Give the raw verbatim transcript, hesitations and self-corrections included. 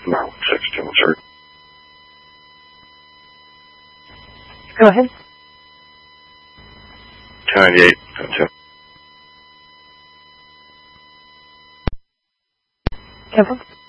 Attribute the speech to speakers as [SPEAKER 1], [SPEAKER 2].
[SPEAKER 1] No, six two zero.
[SPEAKER 2] Go ahead.
[SPEAKER 1] two ninety-eight, two.
[SPEAKER 2] Careful.